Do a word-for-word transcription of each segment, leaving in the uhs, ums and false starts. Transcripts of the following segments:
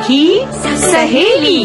सखी सहेली।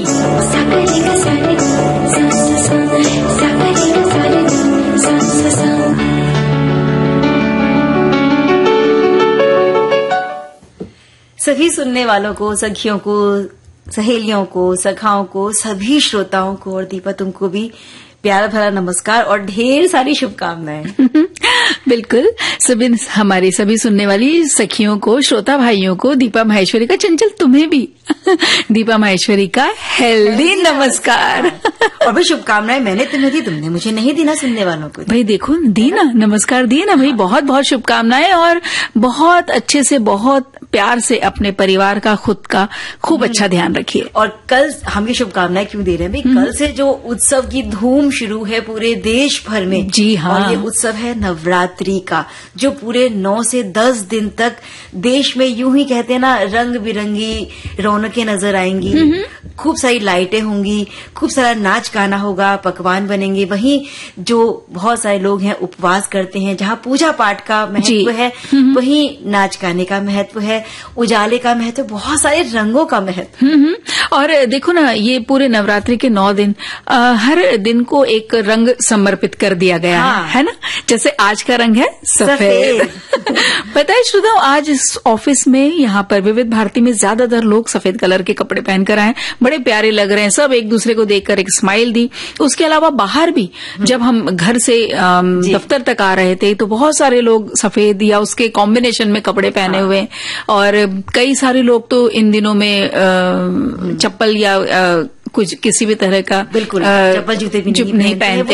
सभी सुनने वालों को, सखियों को, सहेलियों को, सखाओं को, सभी श्रोताओं को और दीपा तुमको भी प्यारा भरा नमस्कार और ढेर सारी शुभकामनाएं। बिल्कुल, सभी हमारी सभी सुनने वाली सखियों को, श्रोता भाइयों को, दीपा माहेश्वरी का, चंचल तुम्हें भी दीपा माहेश्वरी का हेल्दी नमस्कार और भी शुभकामनाएं। मैंने तुम्हें दी, तुमने मुझे नहीं दी ना, सुनने वालों को भाई देखो दी ना, नमस्कार दिए ना भाई। बहुत बहुत शुभकामनाएं और बहुत अच्छे से, बहुत प्यार से अपने परिवार का, खुद का खूब अच्छा ध्यान रखिए। और कल हम ये शुभकामनाएं क्यों दे रहे हैं भाई? कल से जो उत्सव की धूम शुरू है पूरे देश भर में। जी हाँ, और ये उत्सव है नवरात्रि का, जो पूरे नौ से दस दिन तक देश में यूं ही कहते हैं ना, रंग बिरंगी रौनकें नजर आएंगी, खूब सारी लाइटें होंगी, खूब सारा नाच गाना होगा, पकवान बनेंगे। वहीं जो बहुत सारे लोग हैं उपवास करते हैं, जहाँ पूजा पाठ का महत्व है वहीं नाच गाने का महत्व है, उजाले का महत्व, बहुत सारे रंगों का महत्व। और देखो ना, ये पूरे नवरात्रि के नौ दिन आ, हर दिन को एक रंग समर्पित कर दिया गया हाँ। है, है ना? जैसे आज का रंग है सफेद। पता है श्रोताओ, आज इस ऑफिस में यहाँ पर विविध भारती में ज्यादातर लोग सफेद कलर के कपड़े पहनकर आए, बड़े प्यारे लग रहे हैं। सब एक दूसरे को देखकर एक स्माइल दी। उसके अलावा बाहर भी जब हम घर से दफ्तर तक आ रहे थे तो बहुत सारे लोग सफेद या उसके कॉम्बिनेशन में कपड़े पहने हाँ। हुए, और कई सारे लोग तो इन दिनों में चप्पल या कुछ किसी भी तरह का बिल्कुल चप्पल जूते भी नहीं, नहीं पहनते।